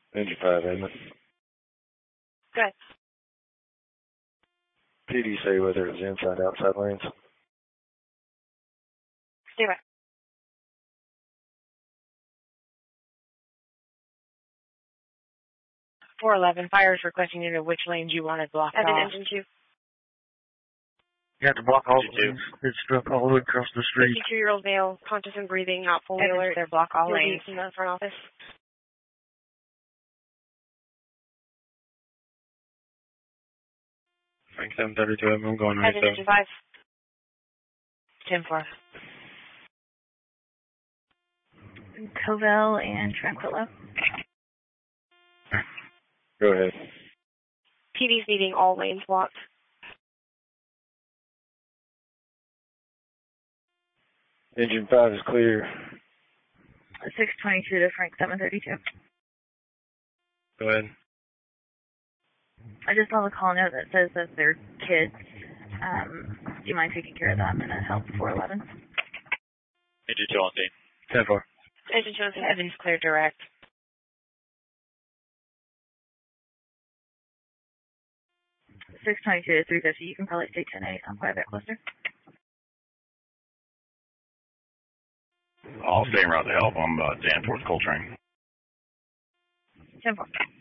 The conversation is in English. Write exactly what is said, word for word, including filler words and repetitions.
Engine five, isn't it? Good. P D say whether it's inside, outside lanes. Stay by. four eleven, fire is requesting you to which lanes you wanted blocked Evan, off. engine two. You have to block all the lanes. It's struck all the way across the street. fifty-two-year-old male, conscious and breathing, not fully Evan, alert. they're block all You'll be lanes. in the front office. Frank seven thirty-two, I'm going right Evan, engine five. ten four. Covell and Tranquillo. Go ahead. P D's needing all lanes blocked. Engine five is clear. six twenty-two to Frank seven thirty-two. Go ahead. I just saw the call note that says that they're kids. Um, do you mind taking care of that? I'm going to help four eleven. Engine two on scene. ten four. Engine two on scene. Evan's clear direct. six twenty-two to three fifty. You can probably stay ten eight. I'm quite a bit closer. I'll stay en route to help. I'm uh, Dan towards Coltrane. ten four.